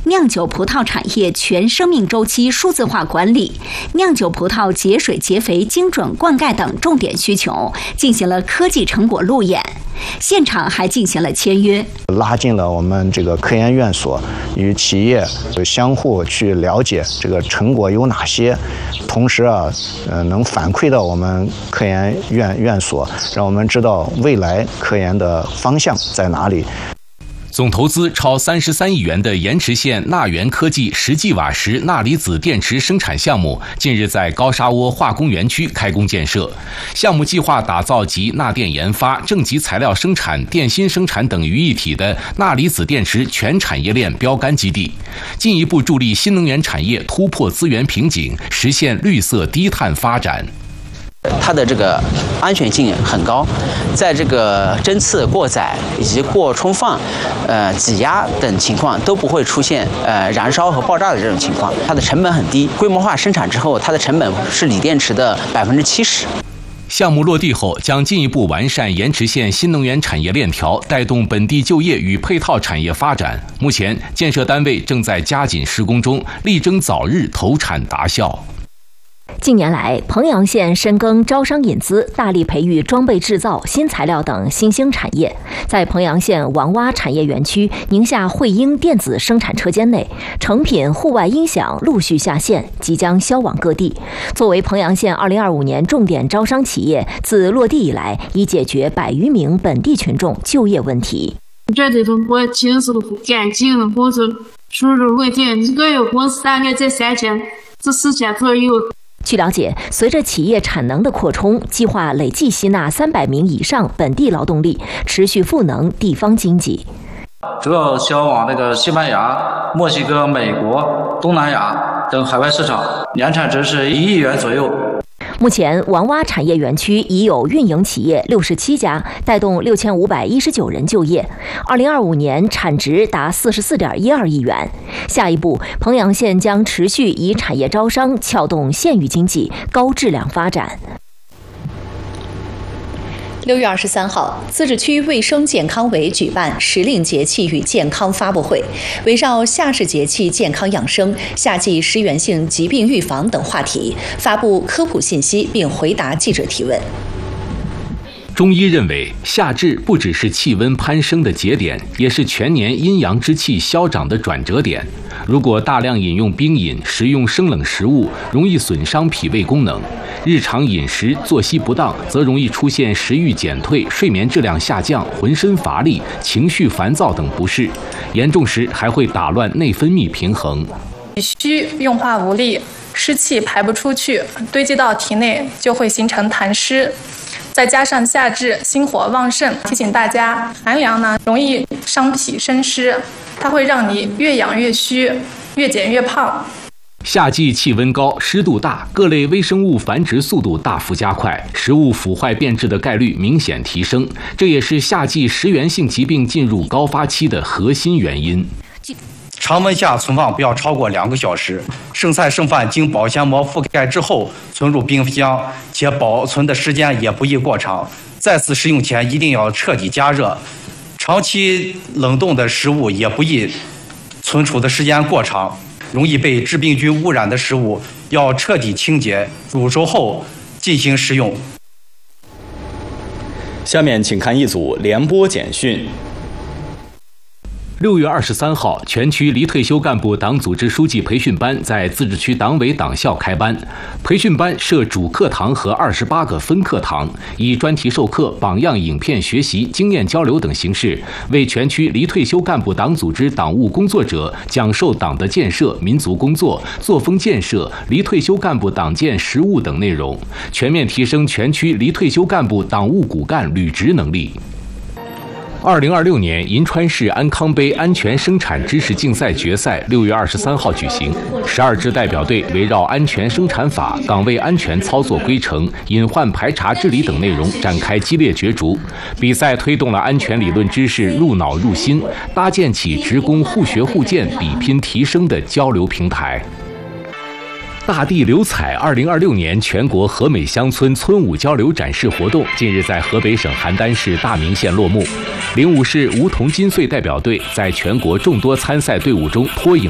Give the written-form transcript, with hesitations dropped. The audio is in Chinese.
酿酒葡萄产业全生命周期数字化管理、酿酒葡萄节水节肥、精准灌溉等重点需求，进行了科技成果路演。现场还进行了签约， 拉近了我们这个科研院所与企业相互去了解这个成果有哪些，同时能反馈到我们科研院所，让我们知道未来科研的方向在哪里。 总投资超33亿元的盐池县钠源科技10吉瓦时钠离子电池生产项目近日在高沙窝化工园区开工建设。项目计划打造集钠电研发、正极材料生产、电芯生产等于一体的钠离子电池全产业链标杆基地，进一步助力新能源产业突破资源瓶颈，实现绿色低碳发展。 它的这个安全性很高，在这个针刺、过载以及过充放、挤压等情况都不会出现燃烧和爆炸的这种情况。它的成本很低，规模化生产之后，它的成本是锂电池的70%。 项目落地后，将进一步完善盐池县新能源产业链条，带动本地就业与配套产业发展。目前，建设单位正在加紧施工中，力争早日投产达效。 近年来，彭阳县深耕招商引资，大力培育装备制造、新材料等新兴产业。在彭阳县王洼产业园区宁夏汇英电子生产车间内，成品户外音响陆续下线，即将销往各地。作为彭阳县2025年重点招商企业，自落地以来，已解决100余名本地群众就业问题。 这种我亲属干净，我是收入稳定，一个月工资大概在3000至4000左右。 据了解，随着企业产能的扩充，计划累计吸纳300名以上本地劳动力，持续赋能地方经济。 主要销往那个西班牙、墨西哥、美国、东南亚等海外市场，年产值是1亿元左右。 目前，王洼产业园区已有运营企业67家，带动6519人就业。2025年产值达44.12亿元。下一步，彭阳县将持续以产业招商撬动县域经济高质量发展。 6月23号，自治区卫生健康委举办时令节气与健康发布会，围绕夏至节气健康养生、夏季食源性疾病预防等话题，发布科普信息并回答记者提问。 中医认为，夏至不只是气温攀升的节点，也是全年阴阳之气消长的转折点。如果大量饮用冰饮、食用生冷食物，容易损伤脾胃功能；日常饮食、作息不当，则容易出现食欲减退、睡眠质量下降、浑身乏力、情绪烦躁等不适，严重时还会打乱内分泌平衡。 脾虚运化无力，湿气排不出去，堆积到体内就会形成痰湿。再加上夏至心火旺盛，提醒大家，寒凉呢容易伤脾生湿，它会让你越养越虚，越减越胖。 夏季气温高、湿度大，各类微生物繁殖速度大幅加快，食物腐坏变质的概率明显提升，这也是夏季食源性疾病进入高发期的核心原因。 常温下存放不要超过2个小时，剩菜剩饭经保鲜膜覆盖之后存入冰箱，且保存的时间也不宜过长。再次食用前一定要彻底加热，长期冷冻的食物也不宜存储的时间过长，容易被致病菌污染的食物要彻底清洁，煮熟后进行食用。 下面请看一组联播简讯。 6月23号，全区离退休干部党组织书记培训班在自治区党委党校开班。培训班设主课堂和28个分课堂，以专题授课、榜样影片学习、经验交流等形式，为全区离退休干部党组织党务工作者讲授党的建设、民族工作、作风建设、离退休干部党建实务等内容，全面提升全区离退休干部党务骨干履职能力。2026年银川市安康杯安全生产知识竞赛决赛6月23号举行，12支代表队围绕安全生产法、岗位安全操作规程、隐患排查治理等内容展开激烈角逐。比赛推动了安全理论知识入脑入心，搭建起职工互学互鉴、比拼提升的交流平台。大地流彩2026年全国和美乡村村舞交流展示活动近日在河北省邯郸市大名县落幕。灵武市梧桐金穗代表队在全国众多参赛队伍中脱颖